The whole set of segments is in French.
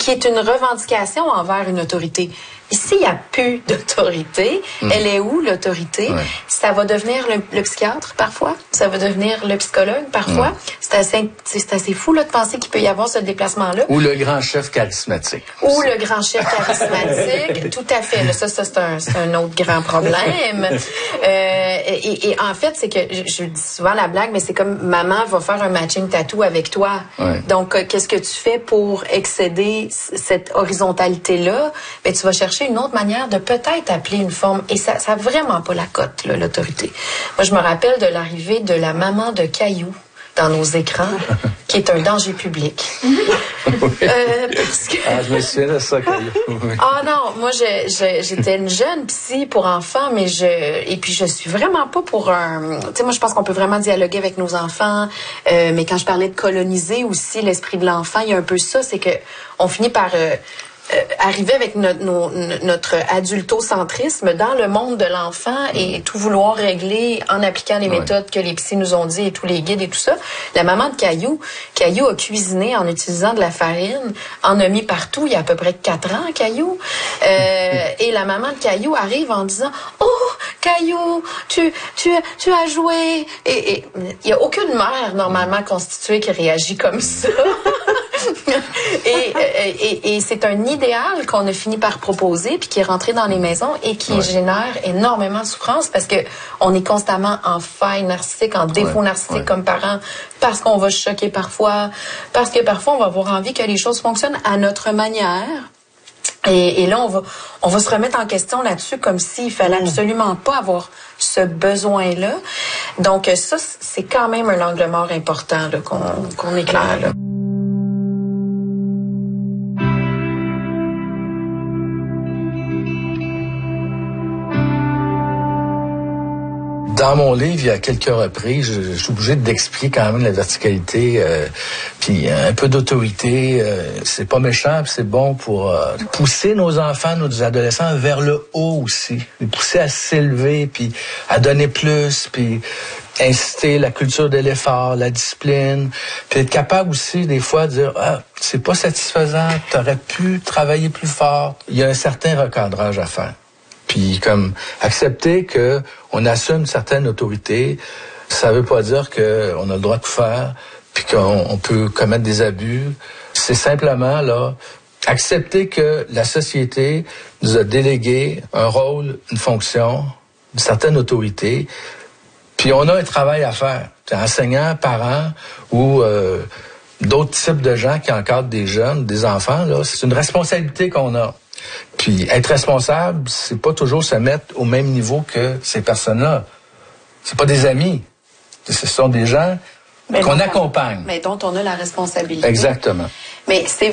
qui est une revendication envers une autorité. Ici, il n'y a plus d'autorité. Elle est où, l'autorité? Ça va devenir le psychiatre, parfois. Ça va devenir le psychologue, parfois. C'est assez fou là, de penser qu'il peut y avoir ce déplacement-là. Ou le grand chef charismatique. Ou le grand chef charismatique. Tout à fait. Là, ça c'est un autre grand problème. Et en fait, c'est que, je dis souvent la blague, mais c'est comme maman va faire un matching tattoo avec toi. Donc, qu'est-ce que tu fais pour excéder cette horizontalité-là? Ben, tu vas chercher une autre manière de peut-être appeler une forme. Et ça a vraiment pas la cote, là, l'autorité. Moi, je me rappelle de l'arrivée de la maman de Caillou dans nos écrans, qui est un danger public. Parce que... je me souviens de ça, Caillou. Non, moi, j'étais une jeune psy pour enfants, et puis je suis vraiment pas pour un... Tu sais, moi, je pense qu'on peut vraiment dialoguer avec nos enfants, mais quand je parlais de coloniser aussi l'esprit de l'enfant, il y a un peu ça, c'est que on finit par... arriver avec notre adultocentrisme dans le monde de l'enfant et tout vouloir régler en appliquant les méthodes que les psys nous ont dit et tous les guides et tout ça. La maman de Caillou a cuisiné en utilisant de la farine, en a mis partout il y a à peu près 4 ans, Caillou. Et la maman de Caillou arrive en disant « Oh, Caillou, tu as joué! » Et il n'y a aucune mère normalement constituée qui réagit comme ça. Et c'est un idéal qu'on a fini par proposer puis qui est rentré dans les maisons et qui génère énormément de souffrance parce que on est constamment en faille narcissique, en défaut narcissique comme parents parce qu'on va choquer parfois, parce que parfois on va avoir envie que les choses fonctionnent à notre manière. Et là, on va se remettre en question là-dessus comme s'il fallait absolument pas avoir ce besoin-là. Donc ça, c'est quand même un angle mort important là, qu'on éclaire là. Dans mon livre, il y a quelques reprises, je suis obligé d'expliquer quand même la verticalité, puis un peu d'autorité. C'est pas méchant, c'est bon pour pousser nos enfants, nos adolescents vers le haut aussi, les pousser à s'élever, puis à donner plus, puis inciter la culture de l'effort, la discipline, puis être capable aussi des fois de dire c'est pas satisfaisant, t'aurais pu travailler plus fort. Il y a un certain recadrage à faire. Puis comme accepter que on assume une certaine autorité, ça veut pas dire que on a le droit de tout faire, puis qu'on peut commettre des abus. C'est simplement là accepter que la société nous a délégué un rôle, une fonction, une certaine autorité, puis on a un travail à faire. Enseignants, parents ou d'autres types de gens qui encadrent des jeunes, des enfants, là, c'est une responsabilité qu'on a. Puis être responsable, c'est pas toujours se mettre au même niveau que ces personnes-là. C'est pas des amis. Ce sont des gens qu'on accompagne. Mais dont on a la responsabilité. Exactement. Mais c'est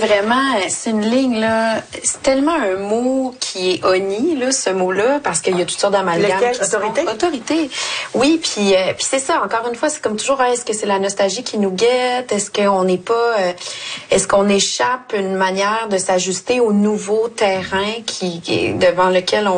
une ligne, là. C'est tellement un mot qui est honni, là, ce mot-là, parce qu'il y a toutes sortes d'amalgames. Autorité? Autorité. Oui, puis c'est ça, encore une fois, c'est comme toujours, est-ce que c'est la nostalgie qui nous guette? Est-ce qu'on n'est pas, est-ce qu'on échappe une manière de s'ajuster au nouveau terrain devant lequel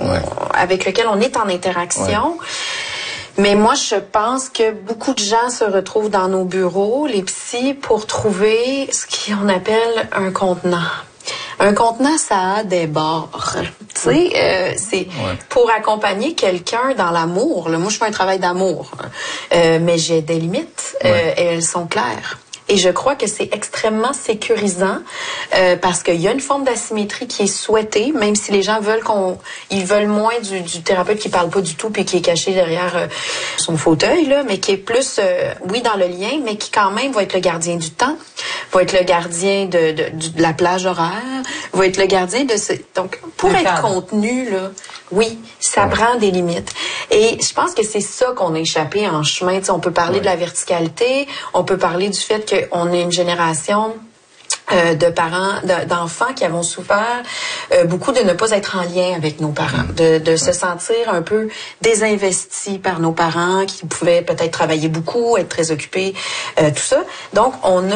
avec lequel on est en interaction? Mais moi, je pense que beaucoup de gens se retrouvent dans nos bureaux, les psys, pour trouver ce qu'on appelle un contenant. Un contenant, ça a des bords. Tu sais, c'est pour accompagner quelqu'un dans l'amour. Moi, je fais un travail d'amour, mais j'ai des limites et elles sont claires. Et je crois que c'est extrêmement sécurisant parce qu'il y a une forme d'asymétrie qui est souhaitée, même si les gens veulent moins du thérapeute qui parle pas du tout puis qui est caché derrière son fauteuil là, mais qui est plus dans le lien, mais qui quand même va être le gardien du temps, va être le gardien de la plage horaire, va être le gardien de ce. Donc pour être contenu là, oui, ça prend des limites. Et je pense que c'est ça qu'on a échappé en chemin. T'sais, on peut parler de la verticalité, on peut parler du fait qu'on est une génération de parents, d'enfants qui avons souffert beaucoup de ne pas être en lien avec nos parents, de se sentir un peu désinvestis par nos parents qui pouvaient peut-être travailler beaucoup, être très occupés, tout ça. Donc on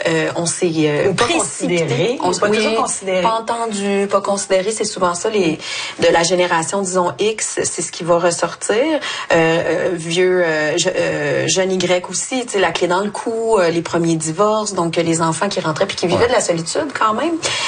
s'est précipité, pas entendu, pas considéré, c'est souvent ça de la génération disons X, c'est ce qui va ressortir. Jeune Y aussi, tu sais la clé dans le cou, les premiers divorces, donc les enfants qui rentraient puis qui vivaient de la solitude quand même.